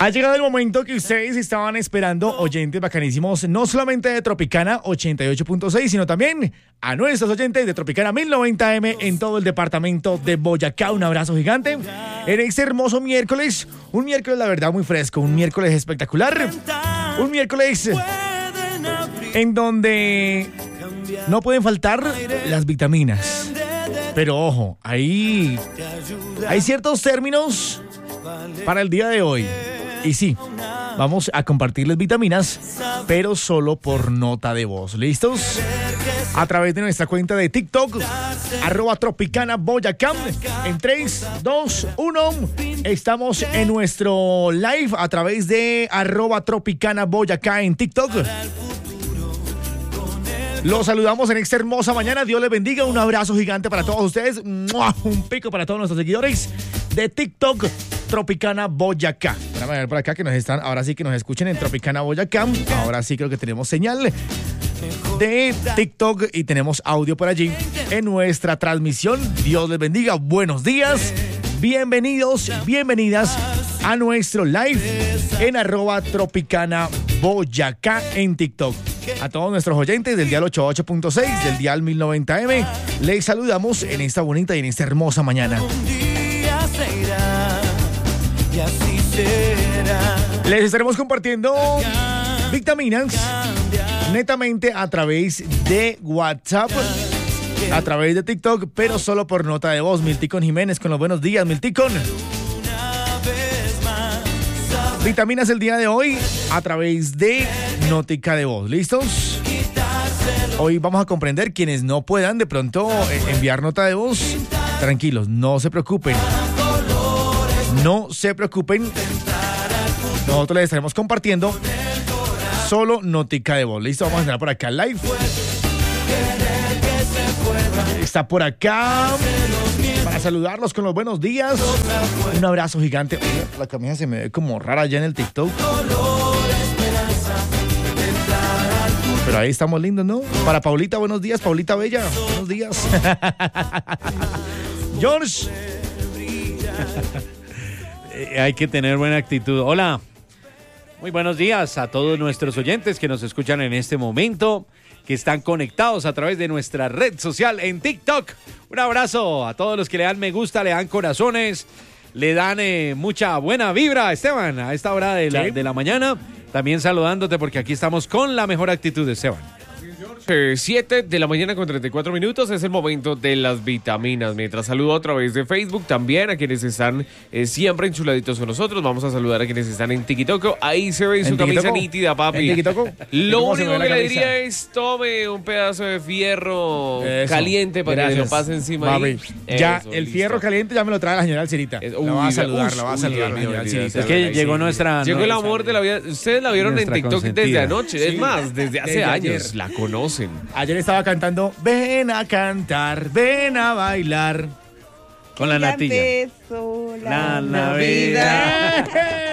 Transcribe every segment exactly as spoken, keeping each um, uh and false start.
Ha llegado el momento que ustedes estaban esperando, oyentes bacanísimos, no solamente de Tropicana ochenta y ocho punto seis, sino también a nuestros oyentes de Tropicana mil noventa eme en todo el departamento de Boyacá. Un abrazo gigante en este hermoso miércoles, un miércoles la verdad muy fresco, un miércoles espectacular, un miércoles en donde no pueden faltar las vitaminas. Pero ojo, hay, hay ciertos términos para el día de hoy. Y sí, vamos a compartirles vitaminas, pero solo por nota de voz. ¿Listos? A través de nuestra cuenta de TikTok, arroba Tropicana Boyacá. En tres, dos, uno, estamos en nuestro live a través de arroba Tropicana Boyacá en TikTok. Los saludamos en esta hermosa mañana. Dios les bendiga. Un abrazo gigante para todos ustedes. Un pico para todos nuestros seguidores de TikTok, Tropicana Boyacá. Van a ver por acá que nos están, ahora sí que nos escuchen en Tropicana Boyacá. Ahora sí creo que tenemos señal de TikTok y tenemos audio por allí en nuestra transmisión. Dios les bendiga. Buenos días. Bienvenidos, bienvenidas a nuestro live en arroba Tropicana Boyacá en TikTok. A todos nuestros oyentes del dial ochenta y ocho punto seis, del dial mil noventa eme, les saludamos en esta bonita y en esta hermosa mañana. Les estaremos compartiendo vitaminas netamente a través de WhatsApp, a través de TikTok, pero solo por nota de voz. Milticón Jiménez con los buenos días, Milticón. Vitaminas el día de hoy a través de notica de voz. ¿Listos? Hoy vamos a comprender quienes no puedan de pronto enviar nota de voz. Tranquilos, no se preocupen. No se preocupen. Nosotros les estaremos compartiendo solo notica de voz. ¿Listo? Vamos a entrar por acá live. Está por acá para saludarlos con los buenos días. Un abrazo gigante. Oye, la camisa se me ve como rara ya en el TikTok. Pero ahí estamos lindos, ¿no? Para Paulita, buenos días. Paulita Bella, buenos días. George. Hay que tener buena actitud. Hola. Muy buenos días a todos nuestros oyentes que nos escuchan en este momento, que están conectados a través de nuestra red social en TikTok. Un abrazo a todos los que le dan me gusta, le dan corazones, le dan eh, mucha buena vibra, Esteban, a esta hora de la, ¿sí? de la mañana. También saludándote porque aquí estamos con la mejor actitud, Esteban. siete de la mañana con treinta y cuatro minutos es el momento de las vitaminas. Mientras saludo a través de Facebook también a quienes están eh, siempre enchuladitos con nosotros. Vamos a saludar a quienes están en Tikitoco. Ahí se ve su camisa nítida, papi. ¿En Tikitoco? Lo único que le diría es tome un pedazo de fierro eso, caliente para gracias. Que lo pase encima papi. Ahí. Ya, eso, el listo. fierro caliente ya me lo trae la señora Alcerita. Es, la va a saludar, uy, la va a uy, saludar uy, la señora Alcerita. Es que llegó nuestra... Llegó el amor de la vida. Ustedes la vieron en TikTok consentida. Desde anoche. Sí. Es más, desde hace desde años. Ayer. La conocen. Ayer estaba cantando, ven a cantar, ven a bailar. Con la natilla. La, la Navidad.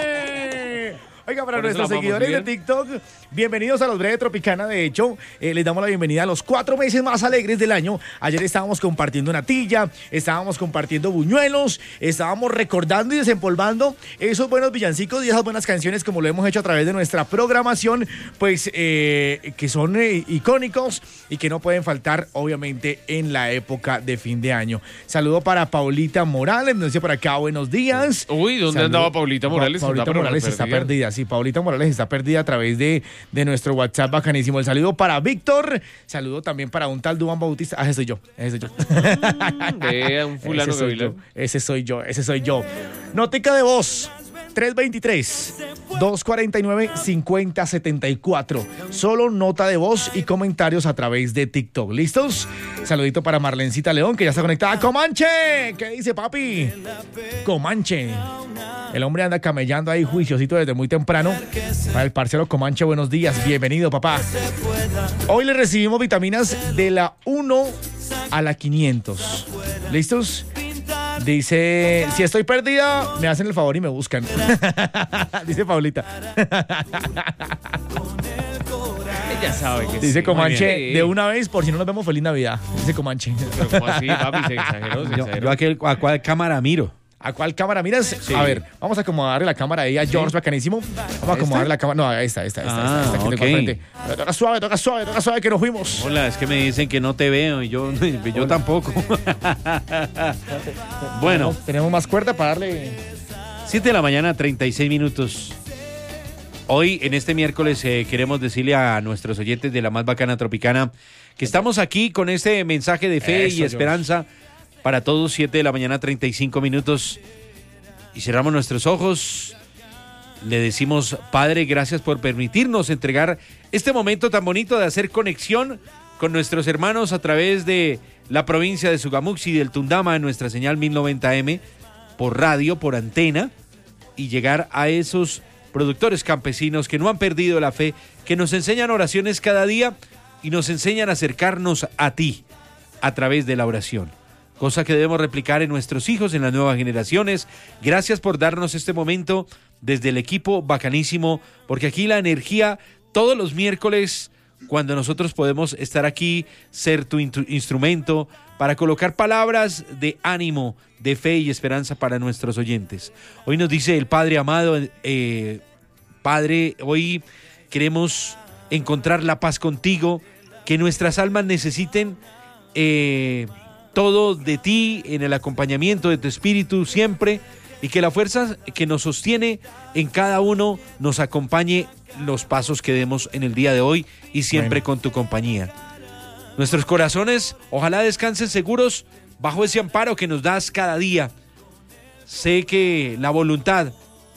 Oiga, para nuestros seguidores de TikTok, bienvenidos a los Breves Tropicana. De hecho, eh, les damos la bienvenida a los cuatro meses más alegres del año. Ayer estábamos compartiendo natilla, estábamos compartiendo buñuelos, estábamos recordando y desempolvando esos buenos villancicos y esas buenas canciones como lo hemos hecho a través de nuestra programación, pues eh, que son eh, icónicos y que no pueden faltar, obviamente, en la época de fin de año. Saludo para Paulita Morales, nos dice por acá, buenos días. Uy, ¿dónde Saludo. andaba Paulita Morales? Pa Paulita está Morales está perdida. perdida. Sí, Paulita Morales está perdida a través de, de nuestro WhatsApp bacanísimo. El saludo para Víctor, saludo también para un tal Duván Bautista. Ah, ese soy yo, ese soy yo. Mm, vea, un fulano ese soy yo, ese soy yo, ese soy yo. Notica de voz. tres veintitrés, dos cuarenta y nueve, cincuenta setenta y cuatro. Solo nota de voz y comentarios a través de TikTok. ¿Listos? Saludito para Marlencita León, que ya está conectada. ¡Comanche! ¿Qué dice, papi? Comanche. El hombre anda camellando ahí juiciosito desde muy temprano. Para el parcero Comanche, buenos días. Bienvenido, papá. Hoy le recibimos vitaminas de la uno a la quinientos. ¿Listos? Dice, si estoy perdida, me hacen el favor y me buscan. Dice Paulita. Ella sabe que Dice sí, Comanche, de una vez, por si no nos vemos, feliz Navidad. Dice Comanche. Pero ¿cómo así, papi? Se exageró, se Yo, exageró. yo a, qué, a cuál cámara miro. ¿A cuál cámara miras? Sí. A ver, vamos a acomodarle la cámara ahí a George, bacanísimo. Vamos a acomodarle la cámara. No, esta, esta, esta, Ah, esta, esta, que tengo al ok. frente. Pero toca suave, toca suave, toca suave que nos fuimos. Hola, es que me dicen que no te veo y yo, yo tampoco. Bueno, Tenemos, tenemos más cuerda para darle. siete de la mañana, treinta y seis minutos. Hoy, en este miércoles, eh, queremos decirle a nuestros oyentes de la más bacana tropicana que estamos aquí con este mensaje de fe Eso, y esperanza para todos, siete de la mañana, treinta y cinco minutos. Y cerramos nuestros ojos. Le decimos, Padre, gracias por permitirnos entregar este momento tan bonito de hacer conexión con nuestros hermanos a través de la provincia de Sugamuxi y del Tundama en nuestra señal mil noventa eme por radio, por antena, y llegar a esos productores campesinos que no han perdido la fe, que nos enseñan oraciones cada día y nos enseñan a acercarnos a ti a través de la oración. Cosa que debemos replicar en nuestros hijos, en las nuevas generaciones. Gracias por darnos este momento desde el equipo bacanísimo, porque aquí la energía, todos los miércoles, cuando nosotros podemos estar aquí, ser tu in- instrumento para colocar palabras de ánimo, de fe y esperanza para nuestros oyentes. Hoy nos dice el Padre amado, eh, Padre, hoy queremos encontrar la paz contigo, que nuestras almas necesiten eh, todo de ti, en el acompañamiento de tu espíritu siempre, y que la fuerza que nos sostiene en cada uno nos acompañe los pasos que demos en el día de hoy y siempre Bueno. con tu compañía. Nuestros corazones ojalá descansen seguros bajo ese amparo que nos das cada día. Sé que la voluntad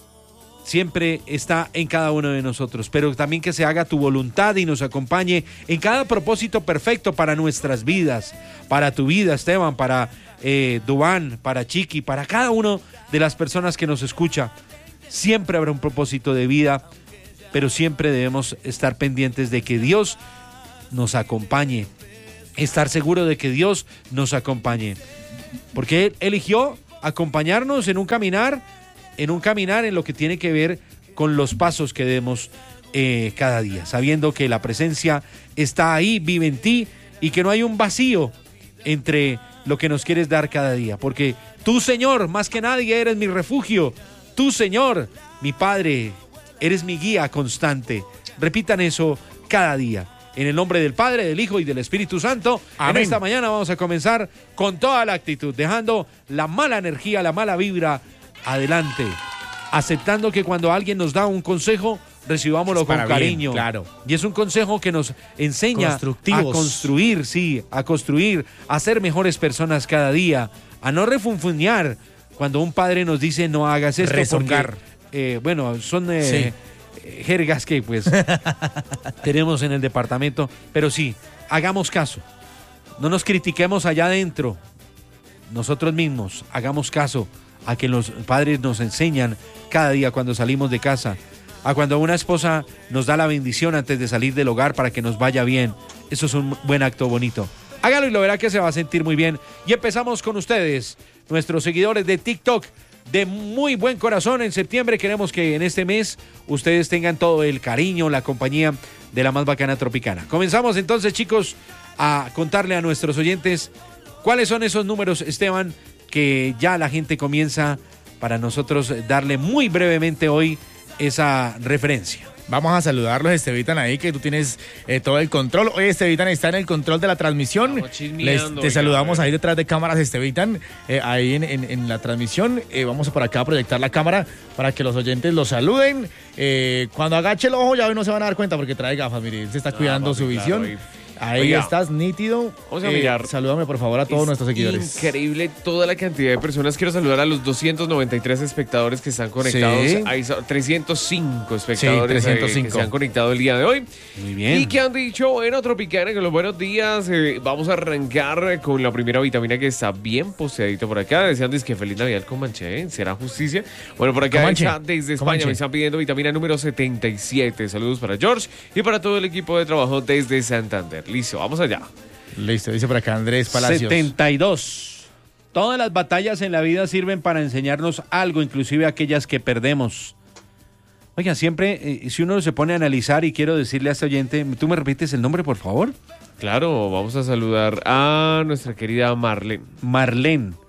siempre está en cada uno de nosotros, pero también que se haga tu voluntad y nos acompañe en cada propósito perfecto para nuestras vidas, para tu vida, Esteban, para eh, Duván, para Chiqui, para cada uno de las personas que nos escucha. Siempre habrá un propósito de vida, pero siempre debemos estar pendientes de que Dios nos acompañe, estar seguro de que Dios nos acompañe, porque Él eligió acompañarnos en un caminar, en un caminar en lo que tiene que ver con los pasos que demos eh, cada día, sabiendo que la presencia está ahí, vive en ti, y que no hay un vacío entre lo que nos quieres dar cada día, porque tú, Señor, más que nadie eres mi refugio, tú, Señor, mi Padre, eres mi guía constante. Repitan eso cada día. En el nombre del Padre, del Hijo y del Espíritu Santo. Amén. En esta mañana vamos a comenzar con toda la actitud, dejando la mala energía, la mala vibra adelante, aceptando que cuando alguien nos da un consejo, recibámoslo Es con para bien, cariño. claro. Y es un consejo que nos enseña a Constructivos. construir, sí, a construir, a ser mejores personas cada día, a no refunfuñar cuando un padre nos dice no hagas esto. Rezongar. Porque, eh, bueno, son eh, Sí. eh, jergas que pues tenemos en el departamento, pero sí, hagamos caso. No nos critiquemos allá adentro, nosotros mismos, hagamos caso a que los padres nos enseñan cada día cuando salimos de casa, a cuando una esposa nos da la bendición antes de salir del hogar para que nos vaya bien. Eso es un buen acto bonito. Hágalo y lo verá que se va a sentir muy bien. Y empezamos con ustedes, nuestros seguidores de TikTok, de muy buen corazón. En septiembre queremos que en este mes ustedes tengan todo el cariño, la compañía de la más bacana tropicana. Comenzamos entonces, chicos, a contarle a nuestros oyentes cuáles son esos números, Esteban, que ya la gente comienza para nosotros darle muy brevemente hoy esa referencia. Vamos a saludarlos, Estevitan, ahí que tú tienes eh, todo el control. Hoy Estevitan está en el control de la transmisión. Estamos chismeando, Les, te oiga, saludamos oiga. ahí detrás de cámaras, Estevitan, eh, ahí en, en- en la transmisión. Eh, vamos por acá a proyectar la cámara para que los oyentes los saluden. Eh, cuando agache el ojo ya hoy no se van a dar cuenta porque trae gafas, mire, él se está Ah, cuidando papi, su claro, visión. ahí. Ahí Oiga, estás, nítido. vamos a Eh, mirar. Salúdame por favor a todos Es nuestros seguidores. Increíble toda la cantidad de personas. Quiero saludar a los doscientos noventa y tres espectadores que están conectados. Sí. Hay so- trescientos cinco espectadores Sí, trescientos cinco. eh, que se han conectado el día de hoy. Muy bien. Y que han dicho, bueno, Tropicana, con los buenos días. eh, vamos a arrancar con la primera vitamina que está bien posteadito por acá. Decían que feliz Navidad con Manche, ¿eh? ¿Será justicia? Bueno, por acá Comanche. está desde España Comanche. me están pidiendo vitamina número setenta y siete. Saludos para George y para todo el equipo de trabajo desde Santander. Listo, vamos allá. Listo, dice por acá Andrés Palacios. setenta y dos. Todas las batallas en la vida sirven para enseñarnos algo, inclusive aquellas que perdemos. Oigan, siempre, eh, si uno se pone a analizar, y quiero decirle a este oyente, ¿tú me repites el nombre, por favor? Claro, vamos a saludar a nuestra querida Marlene. Marlene.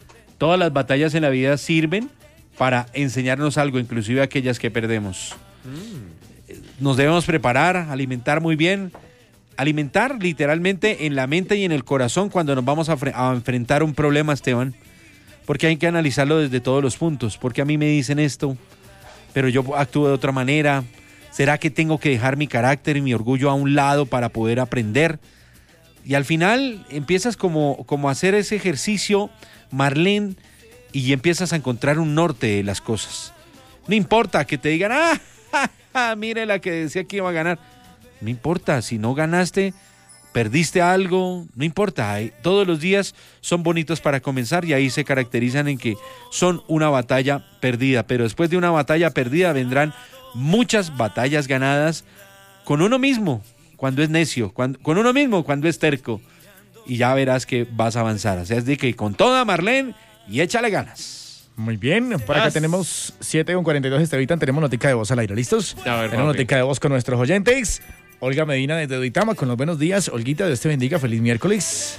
Todas las batallas en la vida sirven para enseñarnos algo, inclusive aquellas que perdemos. Mm. Nos debemos preparar, alimentar muy bien. Alimentar literalmente en la mente y en el corazón cuando nos vamos a, a enfrentar un problema, Esteban. Porque hay que analizarlo desde todos los puntos. Porque a mí me dicen esto, pero yo actúo de otra manera. ¿Será que tengo que dejar mi carácter y mi orgullo a un lado para poder aprender? Y al final empiezas como, como a hacer ese ejercicio, Marlene, y empiezas a encontrar un norte de las cosas. No importa que te digan, ah, ja, ja, mire la que decía que iba a ganar. No importa, si no ganaste, perdiste algo, no importa. Todos los días son bonitos para comenzar y ahí se caracterizan en que son una batalla perdida. Pero después de una batalla perdida vendrán muchas batallas ganadas con uno mismo, cuando es necio, cuando, con uno mismo, cuando es terco. Y ya verás que vas a avanzar. O sea, es de que con toda, Marlene, y échale ganas. Muy bien, por acá tenemos siete con cuarenta y dos, Estevitan, tenemos notica de voz al aire, ¿listos? A ver, tenemos notica de voz con nuestros oyentes. Olga Medina desde Duitama con los buenos días. Olguita, Dios te bendiga, feliz miércoles.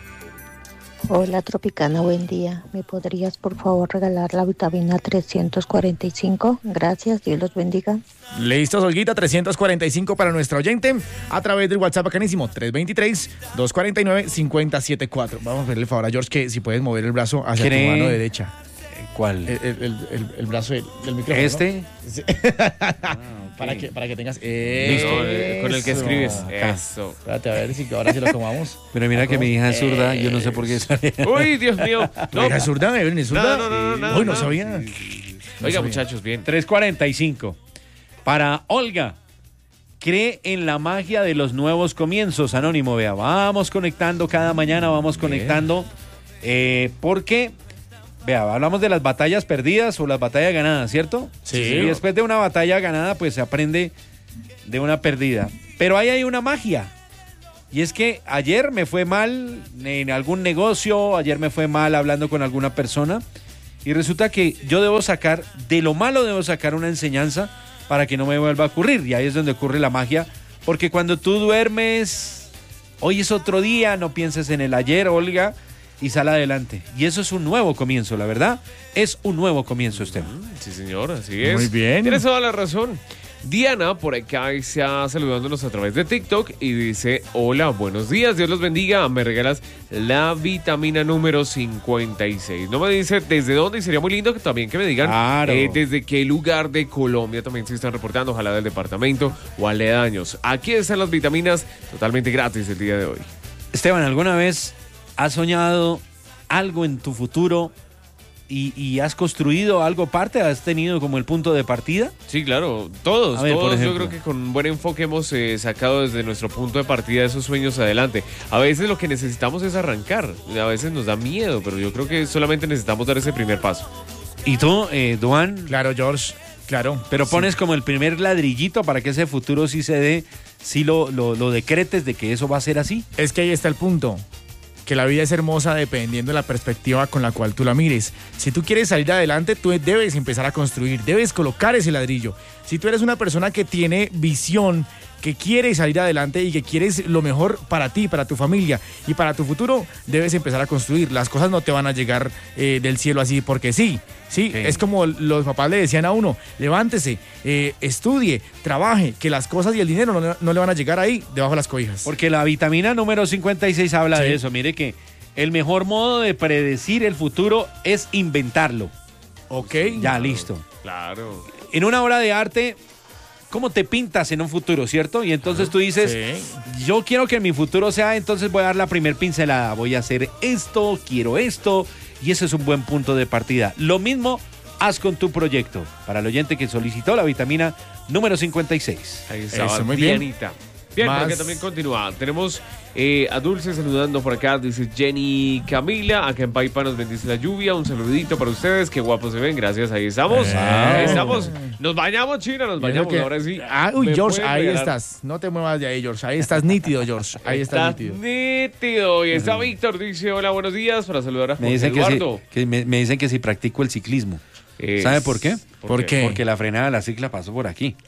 Hola Tropicana, buen día. ¿Me podrías por favor regalar la vitamina trescientos cuarenta y cinco? Gracias, Dios los bendiga. Listos, Olguita, trescientos cuarenta y cinco para nuestra oyente a través del WhatsApp bacanísimo tres dos tres, dos cuatro nueve, cinco cero siete cuatro. Vamos a pedirle el favor a George que si puedes mover el brazo hacia ¿Cree? tu mano derecha. ¿Cuál? El, el, el, el, el brazo del, del micrófono. ¿Este? ¿No? Sí. ah, okay. para, que, para que tengas. Listo, con el que escribes. Acá. Eso. Espérate a ver si ahora sí lo tomamos. Pero mira que mi hija es zurda, yo no sé por qué sale. Uy, Dios mío. ¿Tu hija es zurda, Evelyn? ¿Es zurda? No, no, no, no, Uy, no, no. sabía. No Oiga, sabía. muchachos, bien. tres cuarenta y cinco. Para Olga, cree en la magia de los nuevos comienzos, Anónimo. Vea, vamos conectando cada mañana, vamos conectando. Eh, porque, vea, hablamos de las batallas perdidas o las batallas ganadas, ¿cierto? Sí. Y después de una batalla ganada, pues se aprende de una perdida. Pero ahí hay una magia. Y es que ayer me fue mal en algún negocio, ayer me fue mal hablando con alguna persona. Y resulta que yo debo sacar, de lo malo debo sacar una enseñanza para que no me vuelva a ocurrir. Y ahí es donde ocurre la magia. Porque cuando tú duermes, hoy es otro día, no pienses en el ayer, Olga, y sal adelante. Y eso es un nuevo comienzo, la verdad. Es un nuevo comienzo, usted. Sí, señor, así es. Muy bien. Tienes toda la razón. Diana por acá está saludándonos a través de TikTok y dice: hola, buenos días, Dios los bendiga, me regalas la vitamina número cincuenta y seis. No me dice desde dónde y sería muy lindo que también que me digan Claro. eh, desde qué lugar de Colombia también se están reportando, ojalá del departamento o aledaños. Aquí están las vitaminas totalmente gratis el día de hoy. Esteban, ¿alguna vez has soñado algo en tu futuro y, y has construido algo aparte? ¿Has tenido como el punto de partida? Sí, claro, todos, A ver, por todos yo ejemplo. creo que con un buen enfoque hemos eh, sacado desde nuestro punto de partida esos sueños adelante. A veces lo que necesitamos es arrancar, a veces nos da miedo, pero yo creo que solamente necesitamos dar ese primer paso. ¿Y tú, eh, Duan? Claro, George, claro. Pero Sí. pones como el primer ladrillito para que ese futuro sí se dé, sí lo, lo, lo decretes de que eso va a ser así. Es que ahí está el punto. Que la vida es hermosa dependiendo de la perspectiva con la cual tú la mires. Si tú quieres salir adelante, tú debes empezar a construir, debes colocar ese ladrillo. Si tú eres una persona que tiene visión, que quiere salir adelante y que quieres lo mejor para ti, para tu familia y para tu futuro, debes empezar a construir. Las cosas no te van a llegar eh, del cielo así porque sí. Sí, Sí. es como los papás le decían a uno: levántese, eh, estudie, trabaje, que las cosas y el dinero no, no le van a llegar ahí debajo de las cobijas. Porque la vitamina número cincuenta y seis habla Sí. de eso. Mire que el mejor modo de predecir el futuro es inventarlo. Ok. Ya, listo. Claro. En una obra de arte, ¿cómo te pintas en un futuro, cierto? Y entonces tú dices, Sí. yo quiero que mi futuro sea, entonces voy a dar la primer pincelada. Voy a hacer esto, quiero esto, y ese es un buen punto de partida. Lo mismo haz con tu proyecto. Para el oyente que solicitó la vitamina número cincuenta y seis. Ahí estaba, Eso, muy bien. Dianita. Bien, Más- por acá también continúa. Tenemos eh, a Dulce saludando por acá, dice Jenny Camila. Acá en Paipa nos bendice la lluvia. Un saludito para ustedes. Qué guapos se ven. Gracias, ahí estamos. Eh. Ahí estamos. Nos bañamos, China, nos Y eso bañamos. que- Ahora sí. Ah, uy, ¿Me George, pueden ahí regalar? estás. No te muevas de ahí, George. Ahí estás nítido, George. Ahí estás, nítido. nítido. Y está Víctor, dice hola, buenos días. Para saludar a Me José dicen que, si, Eduardo. que me, me dicen que si practico el ciclismo. Eh, ¿Sabe por qué? ¿Por qué? Porque la frenada de la cicla pasó por aquí.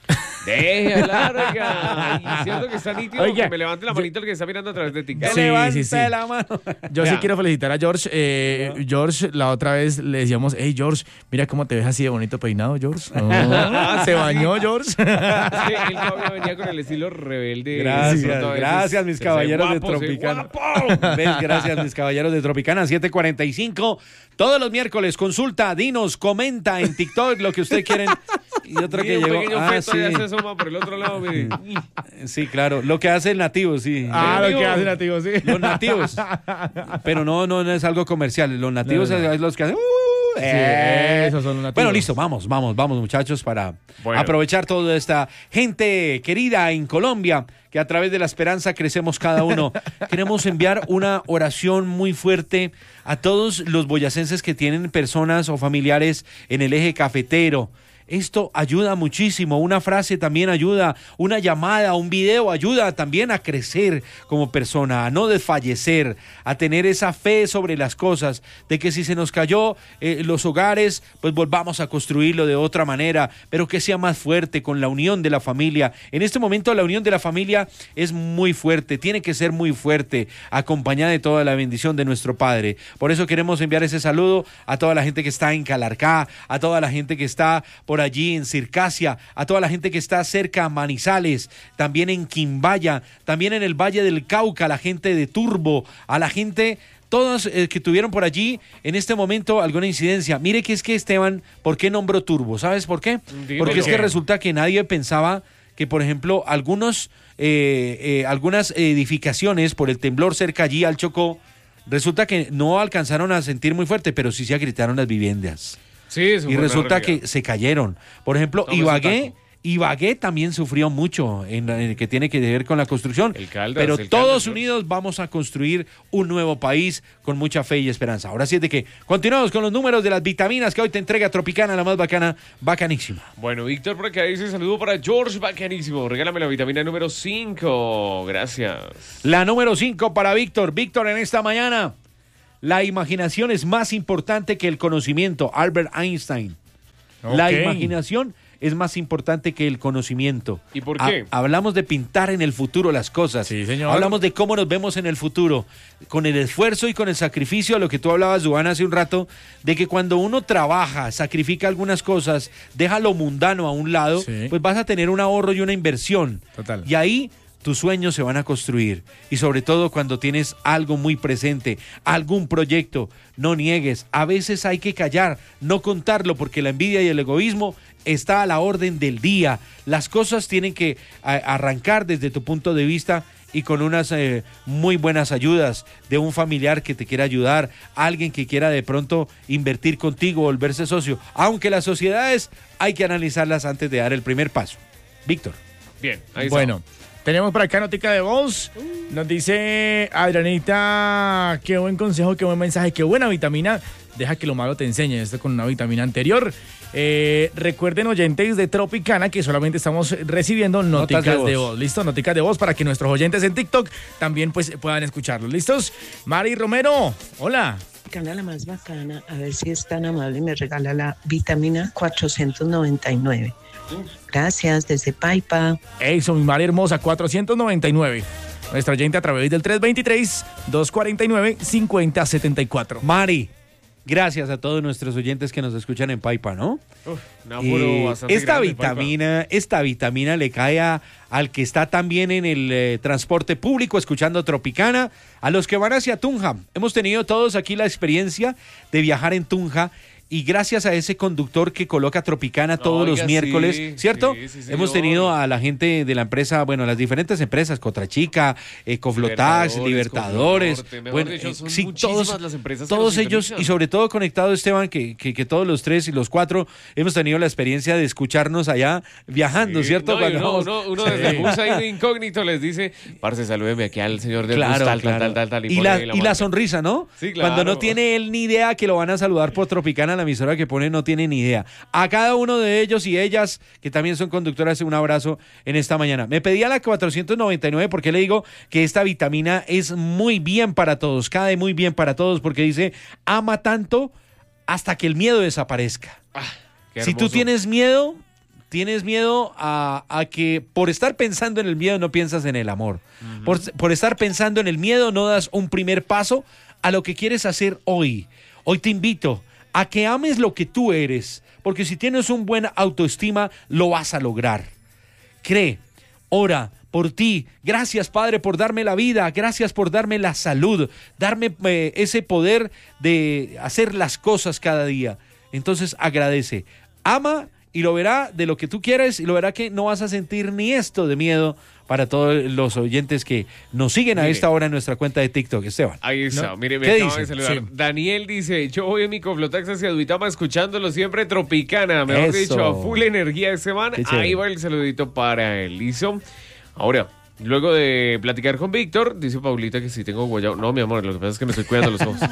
Deje a larga. Y siento que está nítido, Oiga, que me levante la manito el que está mirando a través de TikTok. Sí, Levante sí, sí. la mano. Yo sí Ya. quiero felicitar a George. Eh, George, la otra vez le decíamos, hey George, mira cómo te ves así de bonito peinado, George. Oh, se bañó, George. Es que él todavía venía con el estilo rebelde. Gracias, Sí, pronto a veces gracias, mis se caballeros ve de guapo, se ve Tropicana. guapo. ¿Ves? Gracias, mis caballeros de Tropicana, siete cuarenta y cinco. Todos los miércoles, consulta, dinos, comenta en TikTok lo que ustedes quieren. Y otra que Mira, un llegó. pequeño Ah, feto ya se sí. asoma por el otro lado, mire. Sí, claro. Lo que hace el nativo, sí. Ah, lo amigo. que hace nativo, sí. Los nativos. Pero no, no, no es algo comercial. Los nativos No, no, no. es los que hacen. Uh, eh. esos son los nativos. Bueno, listo, vamos, vamos, vamos, muchachos, para Bueno. aprovechar toda esta gente querida en Colombia, que a través de la esperanza crecemos cada uno. Queremos enviar una oración muy fuerte a todos los boyacenses que tienen personas o familiares en el eje cafetero. Esto ayuda muchísimo, una frase también ayuda, una llamada, un video ayuda también a crecer como persona, a no desfallecer, a tener esa fe sobre las cosas, de que si se nos cayó eh, los hogares, pues volvamos a construirlo de otra manera, pero que sea más fuerte con la unión de la familia. En este momento la unión de la familia es muy fuerte, tiene que ser muy fuerte, acompañada de toda la bendición de nuestro Padre. Por eso queremos enviar ese saludo a toda la gente que está en Calarcá, a toda la gente que está por allí en Circasia, a toda la gente que está cerca a Manizales, también en Quimbaya, también en el Valle del Cauca, la gente de Turbo, a la gente, todos eh, que tuvieron por allí en este momento alguna incidencia. Mire que es que Esteban, ¿por qué nombró Turbo? ¿Sabes por qué? Dímelo. Porque es que ¿Por qué? resulta que nadie pensaba que, por ejemplo, algunos, eh, eh, algunas edificaciones por el temblor cerca allí al Chocó, resulta que no alcanzaron a sentir muy fuerte, pero sí se agritaron las viviendas. Sí, eso Y fue una resulta realidad. que se cayeron. Por ejemplo, Tome ese Ibagué, taco. Ibagué también sufrió mucho en, en el que tiene que ver con la construcción. El Caldas, pero el todos Caldas, unidos vamos a construir un nuevo país con mucha fe y esperanza. Ahora sí es de que continuamos con los números de las vitaminas que hoy te entrega Tropicana, la más bacana, bacanísima. Bueno, Víctor por acá dice saludo para George, bacanísimo. Regálame la vitamina número cinco. Gracias. La número cinco para Víctor. Víctor, en esta mañana, la imaginación es más importante que el conocimiento. Albert Einstein. La Ok. imaginación es más importante que el conocimiento. ¿Y por Ha- qué? hablamos de pintar en el futuro las cosas. Sí, señor. Hablamos de cómo nos vemos en el futuro, con el esfuerzo y con el sacrificio, a lo que tú hablabas, Duan, hace un rato, de que cuando uno trabaja, sacrifica algunas cosas, deja lo mundano a un lado, Sí. pues vas a tener un ahorro y una inversión. Total. Y ahí tus sueños se van a construir. Y sobre todo cuando tienes algo muy presente, algún proyecto, no niegues. A veces hay que callar, no contarlo, porque la envidia y el egoísmo está a la orden del día. Las cosas tienen que a, arrancar desde tu punto de vista y con unas eh, muy buenas ayudas de un familiar que te quiera ayudar, alguien que quiera de pronto invertir contigo, volverse socio. Aunque las sociedades hay que analizarlas antes de dar el primer paso. Víctor. Bien, ahí está. Bueno, tenemos por acá notica de voz. Nos dice Adrianita, qué buen consejo, qué buen mensaje, qué buena vitamina. Deja que lo malo te enseñe. Esto con una vitamina anterior. Eh, recuerden, oyentes de Tropicana, que solamente estamos recibiendo noticas Notas de de voz. voz. ¿Listo? Noticas de voz para que nuestros oyentes en TikTok también pues puedan escucharlos. ¿Listos? Mari Romero, hola. Bacana, la más bacana, a ver si es tan amable y me regala la vitamina cuatrocientos noventa y nueve. Gracias, desde Paipa. Eso, mi Mari hermosa, cuatrocientos noventa y nueve. Nuestra oyente a través del tres veintitrés, doscientos cuarenta y nueve, cincuenta setenta y cuatro. Mari, gracias a todos nuestros oyentes que nos escuchan en Paipa, ¿no? Uf, un apuro Eh, bastante esta grande, Paipa. vitamina, esta vitamina le cae a- al que está también en el eh, transporte público escuchando Tropicana, a los que van hacia Tunja. Hemos tenido todos aquí la experiencia de viajar en Tunja. Y gracias a ese conductor que coloca Tropicana todos Oiga, los miércoles, sí, ¿cierto? sí, sí, Hemos señor. tenido a la gente de la empresa, bueno, las diferentes empresas, Cotrachica, Ecoflotax, Libertadores, Libertadores. Conflunorte, mejor Bueno, dicho, eh, son sí, muchísimas todos, las empresas que todos nos ellos, sintonizan. y sobre todo conectado, Esteban, que, que, que todos los tres y los cuatro hemos tenido la experiencia de escucharnos allá viajando, Sí, ¿cierto? no, y Cuando uno, vamos- uno, uno desde el bus ahí de incógnito les dice, parce, salúdeme aquí al señor del bus, Claro, tal, claro. tal, tal, tal, tal. Y, pone la, ahí y la marca. sonrisa, ¿no? Sí, claro. Cuando no tiene él ni idea que lo van a saludar por Tropicana, la emisora que pone no tiene ni idea. A cada uno de ellos y ellas, que también son conductoras, un abrazo en esta mañana. Me pedía la cuatrocientos noventa y nueve porque le digo que esta vitamina es muy bien para todos, cae muy bien para todos porque dice, ama tanto hasta que el miedo desaparezca. Qué Si tú hermoso. tienes miedo, tienes miedo a, a que por estar pensando en el miedo no piensas en el amor. Uh-huh. Por, por estar pensando en el miedo no das un primer paso a lo que quieres hacer hoy. Hoy te invito a que ames lo que tú eres, porque si tienes un buen autoestima, lo vas a lograr. Cree, ora por ti. Gracias, Padre, por darme la vida. Gracias por darme la salud, darme eh, ese poder de hacer las cosas cada día. Entonces agradece, ama y lo verá de lo que tú quieres y lo verá que no vas a sentir ni esto de miedo. Para todos los oyentes que nos siguen a Mire. esta hora en nuestra cuenta de TikTok, Esteban. Ahí está, ¿No? mire, me ¿Qué acaba dice? de saludar. Sí. Daniel dice, yo voy en mi Coflotax hacia Duitama escuchándolo siempre Tropicana, mejor Eso. dicho, a full energía de semana. Qué chévere. Ahí va el saludito para él, ¿listo? Ahora, luego de platicar con Víctor, dice Paulita que si tengo guayabo. No, mi amor, lo que pasa es que me estoy cuidando los ojos.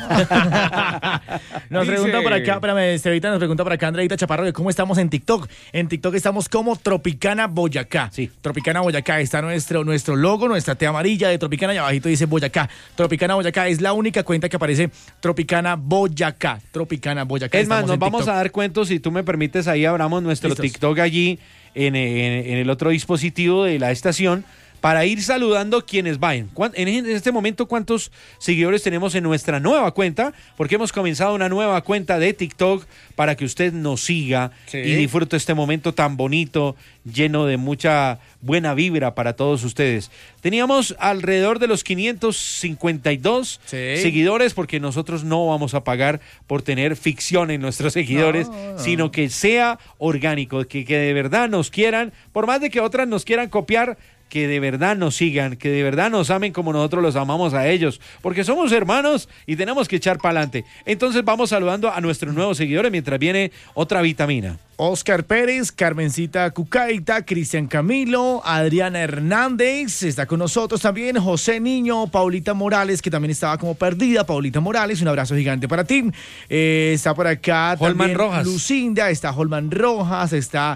Nos Dice- pregunta por acá, espérame, Estevita, nos pregunta por acá Andreita Chaparro de cómo estamos en TikTok. En TikTok estamos como Tropicana Boyacá. Sí. Tropicana Boyacá, está nuestro, nuestro logo, nuestra T amarilla de Tropicana y abajito dice Boyacá. Tropicana Boyacá es la única cuenta que aparece Tropicana Boyacá. Tropicana Boyacá. Es más, estamos nos en vamos TikTok. a dar cuentos, si tú me permites, ahí abramos nuestro Listos. TikTok allí en, en- en el otro dispositivo de la estación para ir saludando quienes vayan. ¿Cuán- En en este momento, ¿cuántos seguidores tenemos en nuestra nueva cuenta? Porque hemos comenzado una nueva cuenta de TikTok para que usted nos siga Sí. y disfrute este momento tan bonito, lleno de mucha buena vibra para todos ustedes. Teníamos alrededor de los quinientos cincuenta y dos Sí. seguidores, porque nosotros no vamos a pagar por tener ficción en nuestros seguidores, No, no. sino que sea orgánico, que, que de verdad nos quieran, por más de que otras nos quieran copiar, que de verdad nos sigan, que de verdad nos amen como nosotros los amamos a ellos, porque somos hermanos y tenemos que echar para adelante. Entonces vamos saludando a nuestros nuevos seguidores mientras viene otra vitamina. Oscar Pérez, Carmencita Cucaita, Cristian Camilo, Adriana Hernández, está con nosotros también, José Niño, Paulita Morales, que también estaba como perdida, Paulita Morales, un abrazo gigante para ti. Eh, está por acá Holman también Rojas. Lucinda, está Holman Rojas, está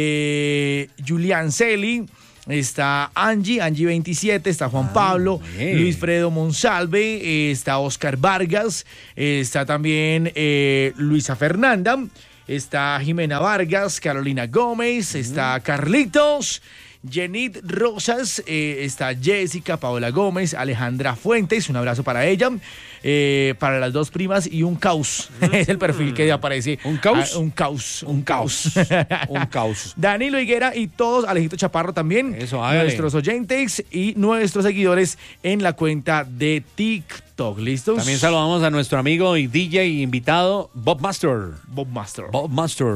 eh, Julián Celi. Está Angie, Angie veintisiete, está Juan Pablo, bien. Luis Fredo Monsalve, eh, está Oscar Vargas, eh, está también eh, Luisa Fernanda, está Jimena Vargas, Carolina Gómez, está Carlitos, Jenit Rosas, eh, está Jessica, Paola Gómez, Alejandra Fuentes, un abrazo para ella, eh, para las dos primas y un caos, es el perfil que aparece. ¿Un caos? Ah, un caos, un, Un caos. caos. Un caos. Danilo Higuera y todos, Alejito Chaparro también, Eso, hágale. nuestros oyentes y nuestros seguidores en la cuenta de TikTok. ¿Listos? También saludamos a nuestro amigo y D J invitado, Bob Master. Bob Master. Bob Master.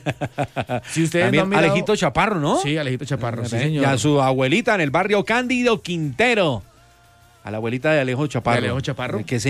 Si ustedes También no han mirado- Alejito Chaparro, ¿no? Sí, Alejito Chaparro, sí, Y señor. a su abuelita en el barrio Cándido Quintero. A la abuelita de Alejo Chaparro. De Alejo Chaparro. Que se